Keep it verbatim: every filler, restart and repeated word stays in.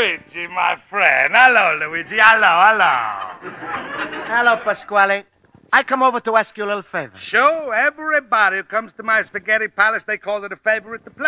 Luigi, my friend. Hello, Luigi. Hello, hello. Hello, Pasquale. I come over to ask you a little favor. Sure, everybody who comes to my spaghetti palace, they call it a favor at the place.